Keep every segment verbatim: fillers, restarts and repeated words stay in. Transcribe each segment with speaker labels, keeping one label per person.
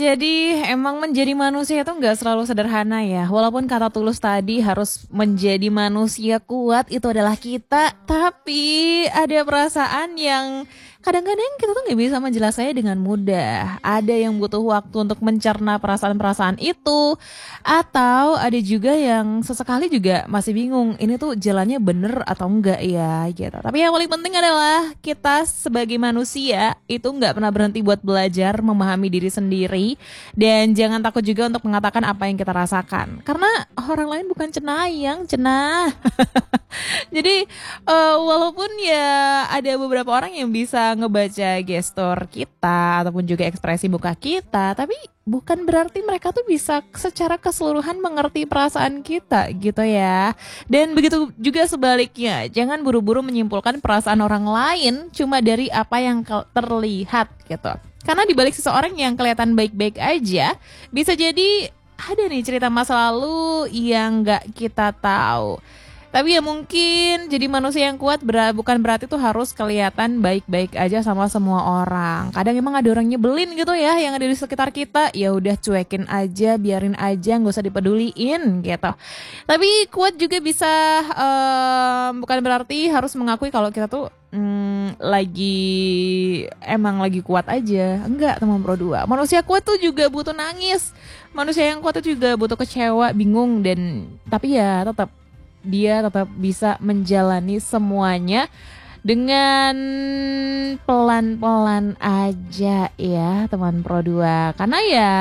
Speaker 1: Jadi emang menjadi manusia itu nggak selalu sederhana ya. Walaupun kata tulus tadi harus menjadi manusia kuat itu adalah kita, tapi ada perasaan yang kadang-kadang kita tuh nggak bisa menjelaskannya dengan mudah. Ada yang butuh waktu untuk mencerna perasaan-perasaan itu, atau ada juga yang sesekali juga masih bingung, ini tuh jalannya bener atau enggak ya gitu. Tapi yang paling penting adalah kita sebagai manusia itu nggak pernah berhenti buat belajar, memahami diri sendiri, dan jangan takut juga untuk mengatakan apa yang kita rasakan. Karena orang lain bukan cenayang, cenah. Jadi eh, walaupun ya ada beberapa orang yang bisa ngebaca gestur kita ataupun juga ekspresi muka kita, tapi bukan berarti mereka tuh bisa secara keseluruhan mengerti perasaan kita gitu ya. Dan begitu juga sebaliknya, jangan buru-buru menyimpulkan perasaan orang lain cuma dari apa yang ke- terlihat gitu. Karena dibalik seseorang yang kelihatan baik-baik aja, bisa jadi ada nih cerita masa lalu yang nggak kita tahu. Tapi ya mungkin jadi manusia yang kuat ber- bukan berarti tuh harus kelihatan baik-baik aja sama semua orang. Kadang emang ada orang nyebelin gitu ya yang ada di sekitar kita. Ya udah cuekin aja, biarin aja, nggak usah dipeduliin gitu. Tapi kuat juga bisa em, bukan berarti harus mengakui kalau kita tuh mm, lagi emang lagi kuat aja. Enggak, teman Pro dua. Manusia kuat tuh juga butuh nangis. Manusia yang kuat tuh juga butuh kecewa, bingung, dan tapi ya tetap dia tetap bisa menjalani semuanya dengan pelan-pelan aja ya teman Pro dua. Karena ya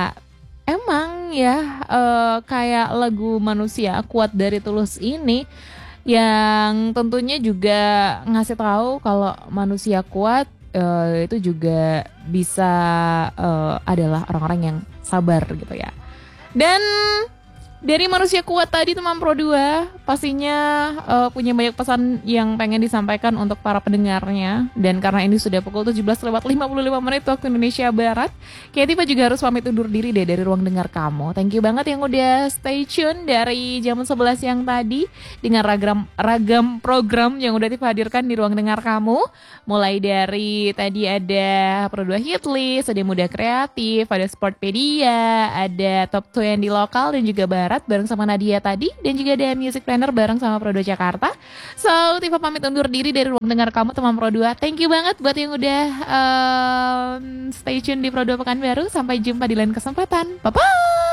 Speaker 1: emang ya eh, kayak lagu Manusia Kuat dari Tulus ini yang tentunya juga ngasih tahu kalau manusia kuat eh, itu juga bisa eh, adalah orang-orang yang sabar gitu ya. Dan dari manusia kuat tadi teman Pro dua pastinya eh, punya banyak pesan yang pengen disampaikan untuk para pendengarnya. Dan karena ini sudah pukul tujuh belas lewat lima puluh lima menit waktu Indonesia Barat, kayak tiba juga harus pamit undur diri deh dari ruang dengar kamu. Thank you banget yang udah stay tune dari jam sebelas siang tadi dengan ragam ragam program yang udah Tifa hadirkan di ruang dengar kamu. Mulai dari tadi ada Pro dua Hitlist, ada Muda Kreatif, ada Sportpedia, ada Top dua yang di lokal dan juga barat bareng sama Nadia tadi, dan juga ada Music Planner bareng sama Pro dua Jakarta. So, Tifa pamit undur diri dari ruang dengar kamu teman Pro dua. Thank you banget buat yang udah um, stay tune di Pro dua Pekanbaru. Sampai jumpa di lain kesempatan. Bye-bye!